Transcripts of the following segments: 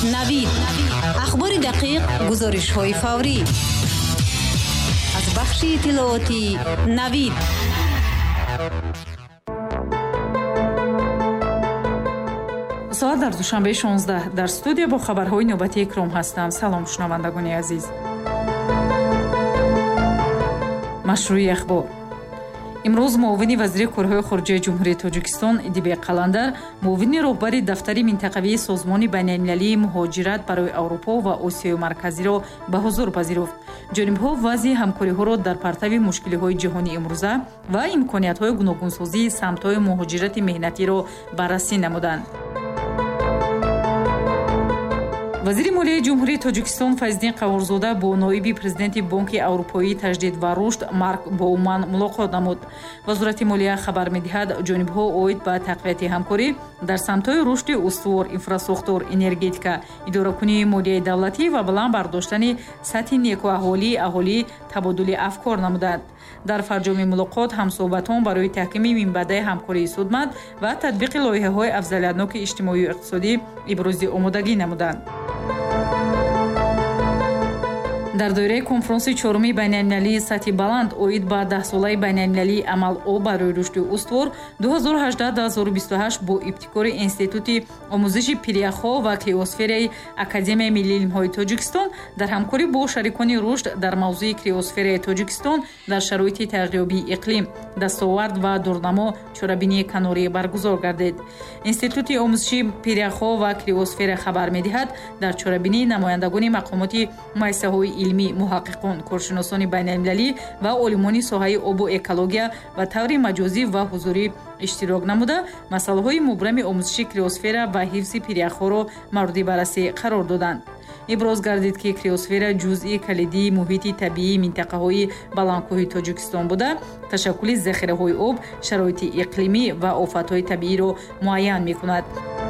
навид. ахбори дақиқ, гузоришҳои фаврӣ. аз бахши иттилооти навид. соат дар душанбе 16 дар студия бо хабарҳои навбатии икром ҳастам. салом шунавандагони азиз. машрӯи ахбор. имрӯз муовини вазири корҳои хориҷаи ҷумҳурии тоҷикистон Идибек Қаландар, муовини роҳбари дафтари минтақавии созмони байналмилалии муҳоҷират барои Аврупо ва Осиёи марказиро ба ҳузур пазируфт. ҷонибҳо вазъи ҳамкориҳоро дар партави мушкилиҳои ҷаҳонии имрӯза ва имкониятҳои гуногунсозии самтҳои муҳоҷирати меҳнатиро баррасӣ намуданд. вазири молияи ҷумҳурии тоҷикистон Файздин Қаворзода бо ноиби президенти Бонки Аврупоӣ таҷдид ва рушд Марк Боуман мулоқот намуд. вазорати молия хабар медиҳад, ҷонибҳо оид ба тақвияти ҳамкорӣ дар самтҳои рушди устувор, инфраструктур, энергетика, идоракунии молияи давлатӣ ва баланд бардоштани сатҳи некуаҳволии аҳолӣ табодули афкор намуданд. дар фарҷоми мулоқот ҳамсуҳбатон барои таҳкими минбаъдаи ҳамкории судмат ва татбиқи лоиҳаҳои афзалиятноки иҷтимоию иқтисодӣ ибрози омодагӣ намуданд. дар доираи конфронси чорумии байналмилалии сатҳи баланд оид ба 10-солаи байналмилалии амало барои рушди устувор 2018-2028 бо ибтикори Институти омӯзиши пиряхҳо ва криосфераи Академияи миллии илмҳои Тоҷикистон дар ҳамкорӣ бо шарикони рушд дар мавзӯи криосфераи Тоҷикистон дар шароити тағйирёбии иқлим, дастовард ва дурнамо чорабинии канорӣ баргузор гардид. Институти омӯзиши пиряхҳо ва криосфера хабар медиҳад, дар чорабинӣ намояндагони мақомоти муассисаҳои илмӣ, муҳаққиқон, коршиносони байналмилалӣ ва олимони соҳаи обу экология ба таври маҷозӣ ва ҳузурӣ иштирок намуда, масъалаҳои мубрами омӯзиши криосфера ва ҳифзи пиряхҳоро мавриди баррасӣ қарор доданд. иброз гардид, ки криосфера ҷузъи калидии муҳити табиии минтақаҳои баландкӯҳи Тоҷикистон буда, ташаккули захираҳои об, шароити иқлимӣ ва офатҳои табииро муайян мекунад.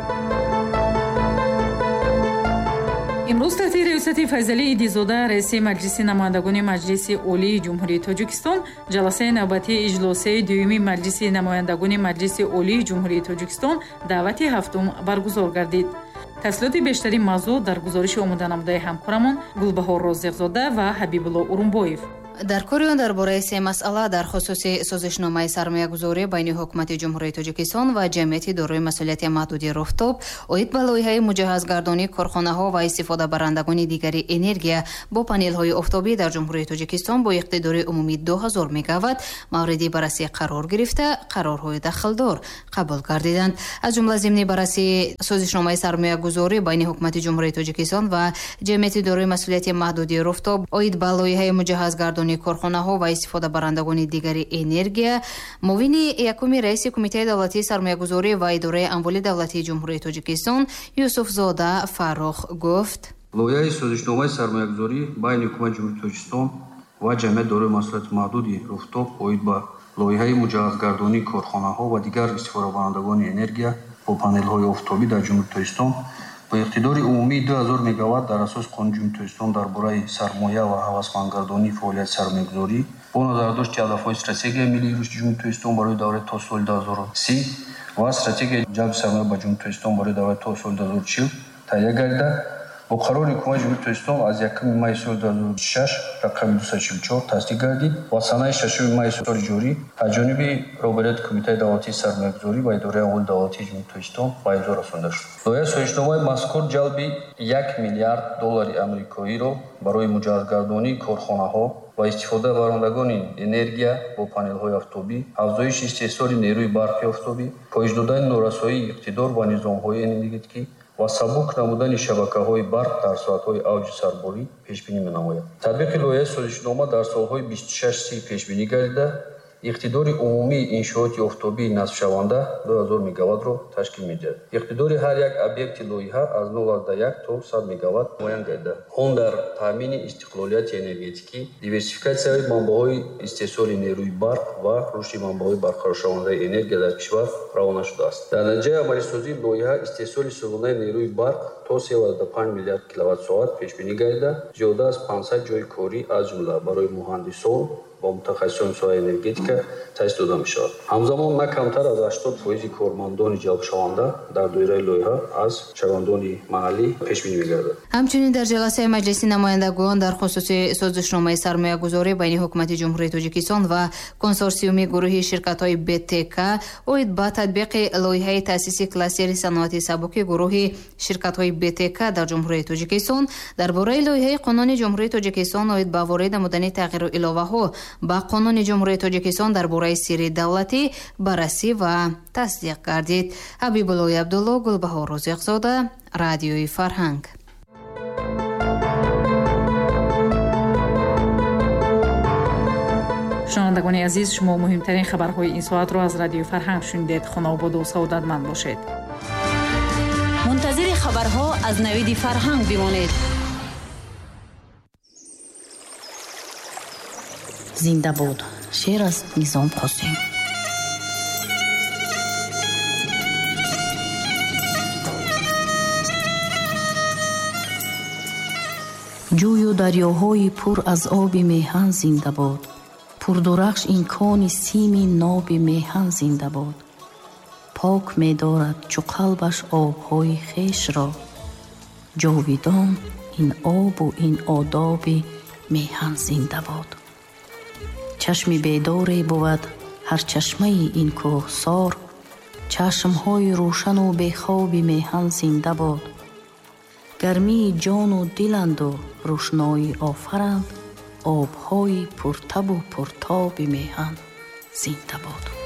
имрӯз таҳти риёсати Файзалӣ Идизода, раиси маҷлиси намояндагони Маҷлиси Олии Ҷумҳурии Тоҷикистон, ҷаласаи навбатии иҷлосаи дуюми Маҷлиси намояндагони Маҷлиси Олии Ҷумҳурии Тоҷикистон давати ҳафтум баргузор гардид. тафсилоти бештари мавзӯъ дар гузориши омода намудаи ҳамкорамон Гулбаҳор Розиқзода ва Ҳабибулло Урумбоев. дар кори он дар бораи се масъала дар хусуси созишномаи сармоягузорӣ байни ҳукумати ҷумҳурии Тоҷикистон ва ҷамъияти дорои масъулияти маҳдуди Руфтоб оид ба лоиҳаи муҷаҳҳазгардонии корхонаҳо ва истифодабарандагони дигари энергия бо панелҳои офтобӣ дар ҷумҳурии Тоҷикистон бо иқтидори умумӣ 2000 мегаватт мавриди баррасӣ қарор гирифта, қарорҳои дахлдор қабул гардиданд. аз ҷумла зимни баррасии созишномаи сармоягузорӣ байни ҳукумати ҷумҳурии Тоҷикистон ва ҷамъияти дорои масъулияти маҳдуди Руфтоб оид ба лоиҳаи муҷаҳҳазгардонии корхонаҳо ва истифодабарандагони дигари энергия, муовини якуми раиси кумитаи давлатии сармоягузорӣ ва идораи амволи давлатии ҷумҳурии Тоҷикистон Юсуфзода Фаррух гуфт: лоиҳаи созишномаи сармоягузорӣ байни ҳукумати ҷумҳурии Тоҷикистон ва ҷамъияти дорои масъулияти маҳдуди Руфтоб оид ба лоиҳаи муҷаҳҳазгардонии корхонаҳо ва дигар истифодабарандагони энергия бо панелҳои офтобӣ дар ҷумҳурии Тоҷикистон با اقتدار عمومی 2000 مگاوات در اساس قانون جمهوری تاجیکستان درباره سرمایه و هوسمندگردانی فعالیت سرمایه‌گذاری با نظر داشت هدف‌های استراتژی ملی رشد جمهوری تاجیکستان برای دوره تا سال 2030 و استراتژی جلب سرمایه به جمهوری تاجیکستان برای دوره تا سال 2040 تهیه گردیده. با قرار حکومت جمهوری تاجیکستان از 1 مای سال 2006 رقم 244 تصدیق گردید و سنه 6 مای سال جاری از جانب رهبریت کمیته دولتی سرمایه‌گذاری و اداره اموال دولتی جمهوری تاجیکستان به امضا رسانده شد. لایحه سازشنامه مذکور جلب 1 میلیارد دلار آمریکایی را برای مجهزگردانی کارخانه‌ها و استفاده برندگان انرژی با پانل‌های آفتابی، افزایش استحصال نیروی برقی آفتابی، کاهش دادن نارسایی اقتدار و نظام‌های انرژتیکی و سبک نمودن شبکه‌های برق در ساعت‌های اوج سرباری پیش‌بینی می‌نماید. تطبیق لایحه سازشنامه در سال‌های 26 پیش‌بینی گردیده اقتدار عمومی انشاءات آفتابی نصب شونده 2000 مگاوات را تشکیل می‌دهد. اقتدار هر یک ابیکت لایحه از 0.1 تا 100 مگاوات معین گردیده. آن در تامین استقلالیت انرژتیکی، دیورسیفیکاسیای منبع‌های استحصال نیروی برق و رشد منبع‌های برقرارشونده انرژی در کشور روانه شده است. در نتیجه عملی‌سازی لایحه استحصال سالانه نیروی برق تا 3.5 میلیارد کیلووات ساعت پیش‌بینی گردیده. زیاده از 500 جای کاری از جمله برای مهندسان با متخصصان سوی انرژتیک تایید داده می‌شود. همزمان نه کمتر از 80% کارمندان جلب شونده در دایره لایحه از شهروندان محلی پیش بینی می‌گردد. همچنین در جلسه مجلس نمایندگان در خصوص سازشنامه سرمایه‌گذاری بین حکومت جمهوری تاجیکستان و کنسورسیوم گروه شرکت‌های BTK اوید با تطبیق لایحه تأسیس کلاستر صنعت سبک گروه شرکت‌های BTK در جمهوری تاجیکستان درباره لایحه قانون جمهوری تاجیکستان اوید با وارد نمودن تغییر و الоваҳо با قانون جمهوری تاجیکستان درباره سری دولتی بررسی و تصدیق گردید. حبیبالله عبدالله، گلبهار رزقزاده، رادیوی فرهنگ. шунавандагони азиз, шумо муҳимтарин хабарҳои ин соатро аз радиои фарҳанг шунидед. хонавободу саодатманд бошед. منتظر خبرها از نوید فرهنگ بمانید. زنده باد شعر از نظام قاسم. جوی و دریاهای پر از آب میهن زنده باد. پردرخش این کان سیم ناب میهن زنده باد. پاک می دارد چو قلبش آبهای خویش را. جاویدان این آب و این آداب میهن زنده باد. چشم بیداری بود هر چشمه این کوهسار. چشمهای روشن و بیخواب میهن زنده باد. گرمی جان و دلند و روشنایی آفرند. آبهای پرتب و پرتاب میهن زنده باد.